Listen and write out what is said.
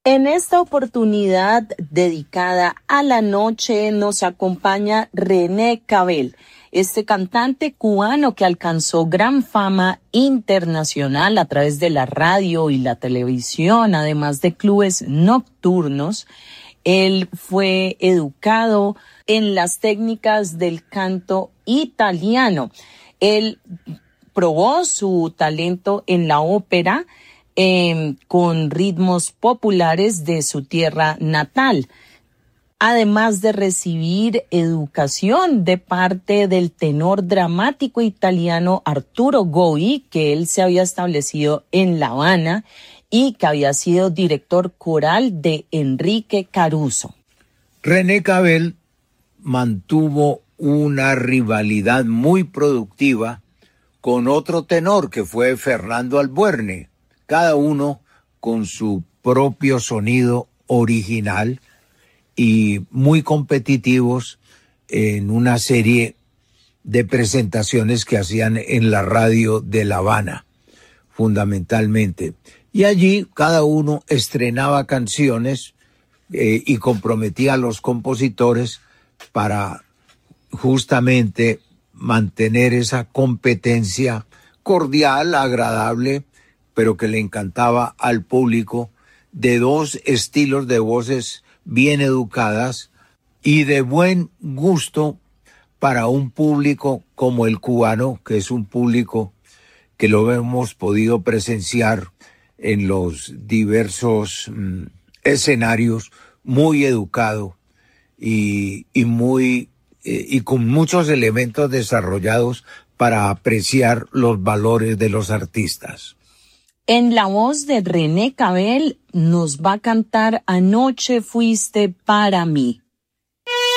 En esta oportunidad dedicada a la noche nos acompaña René Cabell, este cantante cubano que alcanzó gran fama internacional a través de la radio y la televisión, además de clubes nocturnos. Él fue educado en las técnicas del canto italiano. Él probó su talento en la ópera con ritmos populares de su tierra natal, además de recibir educación de parte del tenor dramático italiano Arturo Goi, que él se había establecido en La Habana y que había sido director coral de Enrique Caruso. René Cabell mantuvo una rivalidad muy productiva con otro tenor que fue Fernando Albuerne, cada uno con su propio sonido original y muy competitivos en una serie de presentaciones que hacían en la radio de La Habana, fundamentalmente. Y allí cada uno estrenaba canciones y comprometía a los compositores para justamente mantener esa competencia cordial, agradable, pero que le encantaba al público, de dos estilos de voces bien educadas y de buen gusto para un público como el cubano, que es un público que lo hemos podido presenciar en los diversos escenarios, muy educado y con muchos elementos desarrollados para apreciar los valores de los artistas. En la voz de René Cabell nos va a cantar Anoche fuiste para mí.